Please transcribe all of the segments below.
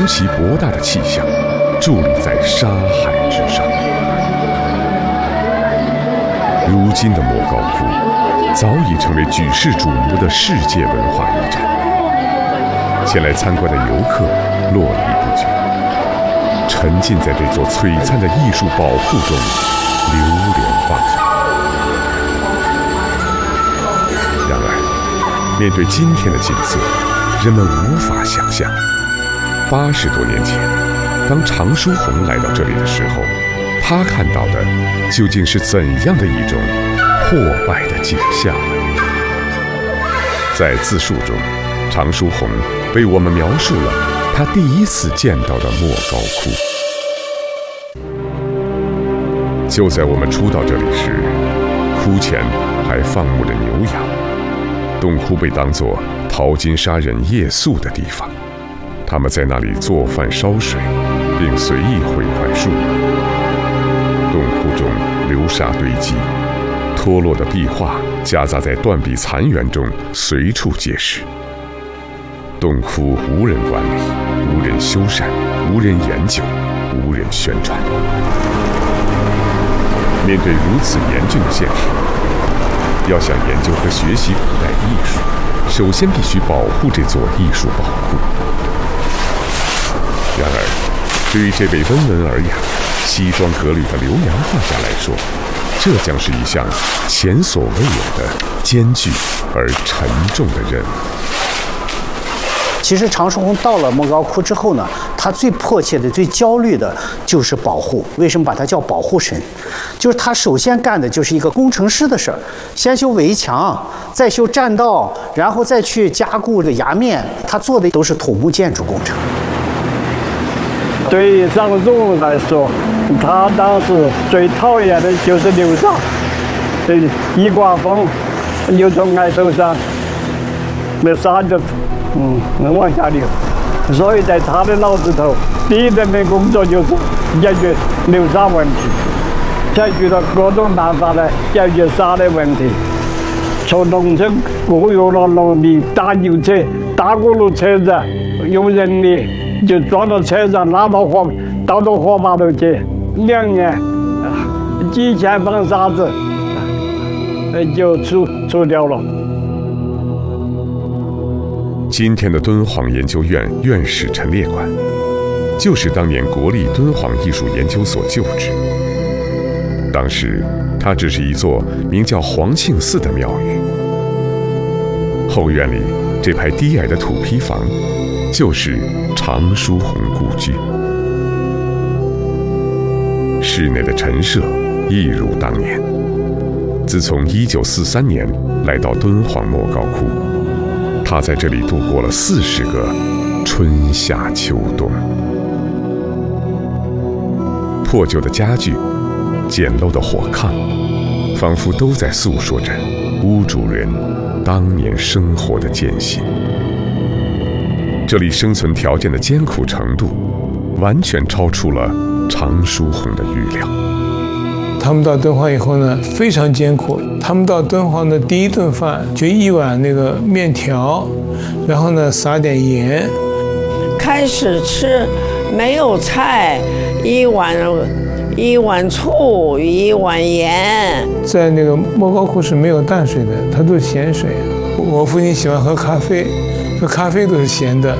其博大的气象，伫立在沙海之上。如今的莫高窟早已成为举世瞩目的世界文化遗产，前来参观的游客络绎不绝，沉浸在这座璀璨的艺术保护中，流连忘返。然而，面对今天的景色，人们无法想象，80多年前，当常书鸿来到这里的时候，他看到的究竟是怎样的一种破败的景象呢？在自述中，常书鸿为我们描述了他第一次见到的莫高窟。就在我们初到这里时，窟前还放牧着牛羊，洞窟被当作淘金沙人夜宿的地方，他们在那里做饭烧水，并随意毁坏树木。洞窟中流沙堆积，脱落的壁画夹杂在断壁残垣中，随处皆是。洞窟无人管理，无人修缮，无人研究，无人宣传。面对如此严峻的现实，要想研究和学习古代艺术，首先必须保护这座艺术宝库。然而，对于这位温文尔雅、西装革履的留洋画家来说，这将是一项前所未有的艰巨而沉重的任务。 其实常书鸿到了莫高窟之后呢，他最迫切的、最焦虑的就是保护。为什么把他叫保护神？就是他首先干的就是一个工程师的事儿，先修围墙，再修栈道，然后再去加固这个崖面。他做的都是土木建筑工程。 对于常书鸿来说，他当时最讨厌的就是流沙，一刮风就从崖头上，那沙就往下流。所以在他的脑子头，第一任的工作就是解决流沙问题，采取了各种办法来解决沙的问题。从农村雇佣了农民大牛车、大轱辘车子，用人力就装到车上，拉到到火把头去，2年几千方沙子就除掉了。 今天的敦煌研究院院士陈列馆，就是当年国立敦煌艺术研究所旧址。当时，它只是一座名叫黄庆寺的庙宇。后院里这排低矮的土坯房，就是常书鸿故居。室内的陈设一如当年。自从1943年来到敦煌莫高窟，他在这里度过了40个春夏秋冬。破旧的家具，简陋的火炕，仿佛都在诉说着屋主人当年生活的艰辛。这里生存条件的艰苦程度，完全超出了常书鸿的预料。 他们到敦煌以后呢，非常艰苦。他们到敦煌的第一顿饭就一碗那个面条，然后呢撒点盐。 开始吃没有菜，一碗醋，一碗盐。 在那个莫高窟是没有淡水的，它都是咸水。我父亲喜欢喝咖啡，喝咖啡都是咸的。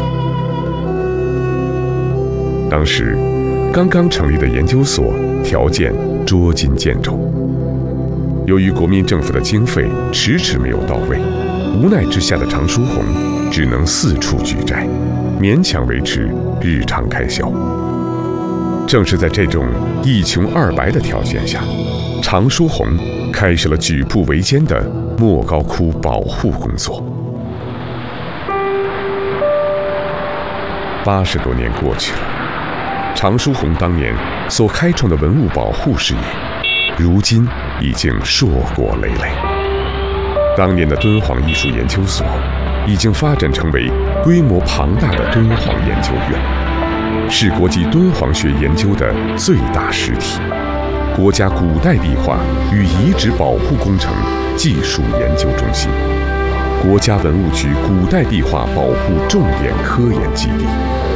当时刚刚成立的研究所条件捉襟见肘，由于国民政府的经费迟迟没有到位，无奈之下的常书鸿只能四处举债，勉强维持日常开销。正是在这种一穷二白的条件下，常书鸿开始了举步维艰的莫高窟保护工作。80多年过去了，常书鸿当年所开创的文物保护事业，如今已经硕果累累。当年的敦煌艺术研究所已经发展成为规模庞大的敦煌研究院，是国际敦煌学研究的最大实体，国家古代壁画与遗址保护工程技术研究中心，国家文物局古代壁画保护重点科研基地。